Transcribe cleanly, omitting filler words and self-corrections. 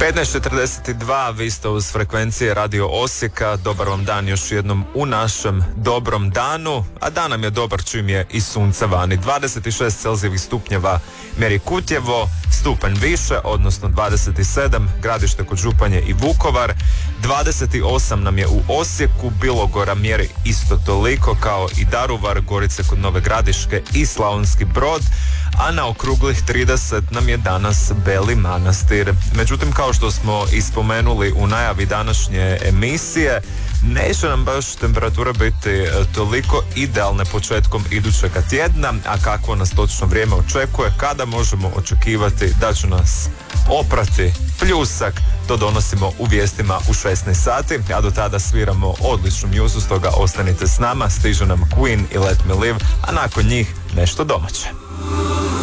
15:42, vi ste uz frekvencije Radio Osijeka. Dobar vam dan još jednom u našem dobrom danu, a dan nam je dobar čim je i sunce vani. 26 Celzijevih stupnjeva mjeri Kutjevo, stupanj više, odnosno 27, Gradište kod Županje i Vukovar. 28 nam je u Osijeku, Bilogora mjeri isto toliko kao i Daruvar, Gorice kod Nove Gradiške i Slavonski Brod, a na okruglih 30 nam je danas Beli Manastir. Međutim, kao što smo ispomenuli u najavi današnje emisije, neće nam baš temperatura biti toliko idealne početkom idućega tjedna, a kakvo nas točno vrijeme očekuje, kada možemo očekivati da će nas oprati pljusak, to donosimo u vijestima u 16 sati, a do tada sviramo odličnu mjuzu, stoga ostanite s nama, stiže nam Queen i Let Me Live, a nakon njih nešto domaće.